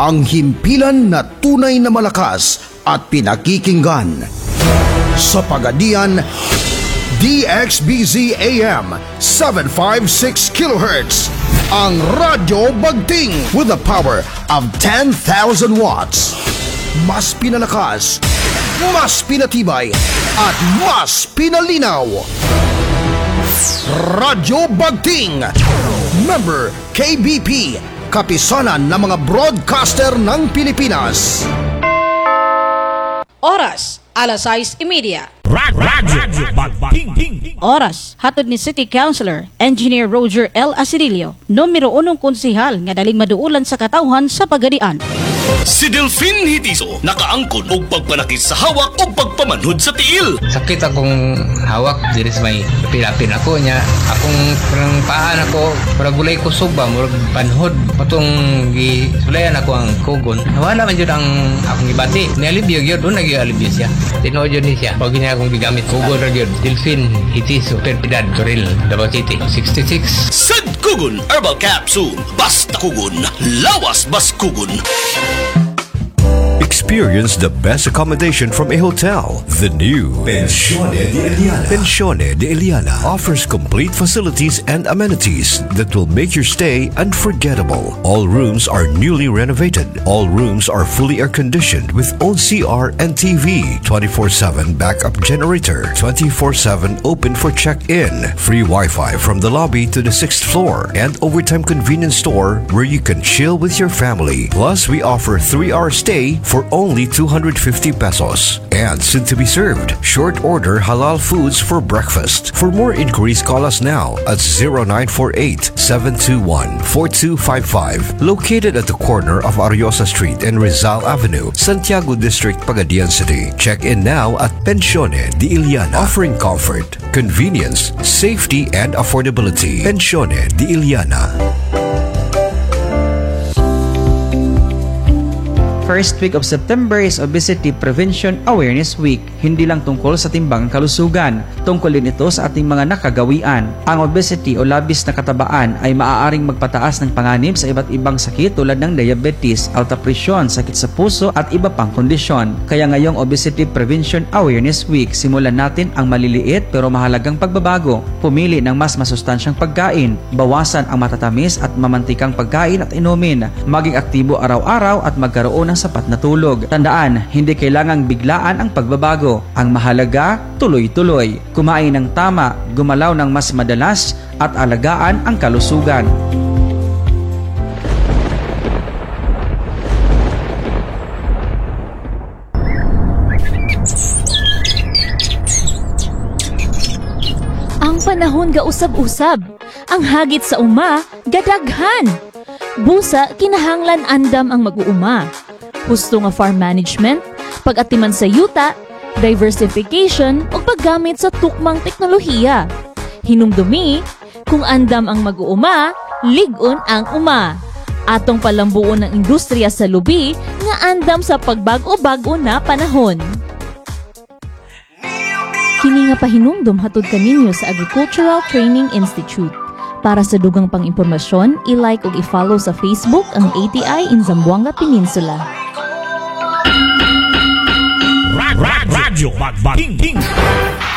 ang himpilan na tunay na malakas at pinakikinggan. Sa Pagadian, DXBZ AM 756 kHz, ang Radyo Bagting with the power of 10,000 watts. Mas pinalakas, mas pinatibay, at mas pinalinaw. Radyo Bagting, member KBP, kapisanan ng mga broadcaster ng Pilipinas. Oras, alas 6:30. Radyo Bagting. Oras, hatod ni City Councilor Engineer Roger L. Asirilio, numero 1 konsehal nga daling maduulan sa katawhan sa Pagadian. Si Delfin Hitiso nakaangkon og pagpanakit sa hawak o pagpamanhod sa tiil. Sakit akong hawak, diris may pilapin ako niya. Akong parang paan ako, parang gulay ko suba, murag panhod. Patong gisulayan ako ang kugon. Nawala man yun ang akong ibati. Nialibyo yun, doon nag-ialibyo siya. Tinood yun siya. Pag niya akong gigamit kugon rin yun. Delfin Hitiso, Perpidad, Toril, Davao City, 66. Sad Kugon Herbal Capsule. Basta Kugon, lawas bas Kugon. Experience the best accommodation from a hotel. The new Pensione de Eliana. Pensione de Eliana offers complete facilities and amenities that will make your stay unforgettable. All rooms are newly renovated. All rooms are fully air-conditioned with own CR and TV, 24/7 backup generator, 24/7 open for check-in, free Wi-Fi from the lobby to the 6th floor, and overtime convenience store where you can chill with your family. Plus, we offer 3-hour stay for only 250 pesos. And soon to be served, short order halal foods for breakfast. For more inquiries, call us now at 0948-721-4255. Located at the corner of Ariosa Street and Rizal Avenue, Santiago District, Pagadian City. Check in now at Pensione de Eliana, offering comfort, convenience, safety, and affordability. Pensione de Eliana. First week of September is Obesity Prevention Awareness Week. Hindi lang tungkol sa timbang kalusugan, tungkol din ito sa ating mga nakagawian. Ang obesity o labis na katabaan ay maaaring magpataas ng panganib sa iba't ibang sakit tulad ng diabetes, alta presyon, sakit sa puso at iba pang kondisyon. Kaya ngayong Obesity Prevention Awareness Week, simulan natin ang maliliit pero mahalagang pagbabago. Pumili ng mas masustansyang pagkain, bawasan ang matatamis at mamantikang pagkain at inumin, maging aktibo araw-araw at magkaroon ng sapat na tulog. Tandaan, hindi kailangang biglaan ang pagbabago. Ang mahalaga, tuloy-tuloy. Kumain ng tama, gumalaw ng mas madalas, at alagaan ang kalusugan. Ang panahon ga usab-usab, ang hagit sa uma, gadaghan. Busa, kinahanglan andam ang mag-uuma. Husto nga farm management, pag-atiman sa yuta, diversification o paggamit sa tukmang teknolohiya. Hinumdumi, kung andam ang mag-uuma, ligon ang uma. Atong palambuon ng industriya sa lubi nga andam sa pagbago-bago na panahon. Kini nga pahinumdum hatod kaninyo sa Agricultural Training Institute. Para sa dugang pang-impormasyon, i-like o i-follow sa Facebook ang ATI in Zamboanga Peninsula. Radyo Bagting.